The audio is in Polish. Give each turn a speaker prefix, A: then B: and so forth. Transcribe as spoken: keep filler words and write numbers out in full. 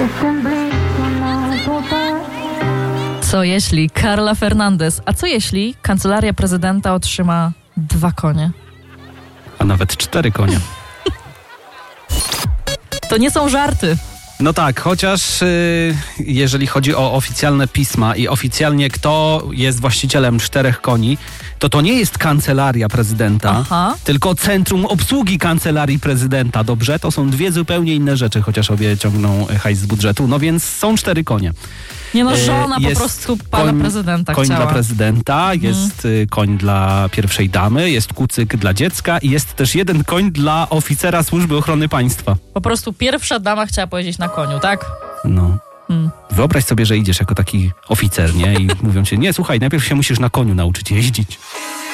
A: Co jeśli Carla Fernandez, a co jeśli kancelaria prezydenta otrzyma dwa konie?
B: A nawet cztery konie.
A: To nie są żarty.
B: No tak, chociaż y, jeżeli chodzi o oficjalne pisma i oficjalnie kto jest właścicielem czterech koni, to to nie jest kancelaria prezydenta,
A: Aha.
B: tylko Centrum Obsługi Kancelarii Prezydenta, dobrze? To są dwie zupełnie inne rzeczy, chociaż obie ciągną hajs z budżetu, no więc są cztery konie.
A: Nie no, żona
B: Jest
A: po prostu pana
B: koń,
A: prezydenta
B: koń
A: chciała.
B: dla prezydenta, jest mm. koń dla pierwszej damy, jest kucyk dla dziecka i jest też jeden koń dla oficera Służby Ochrony Państwa.
A: Po prostu pierwsza dama chciała pojeździć na koniu, tak?
B: No.
A: Hmm.
B: Wyobraź sobie, że idziesz jako taki oficer, nie? I mówią ci, nie, słuchaj, najpierw się musisz na koniu nauczyć jeździć.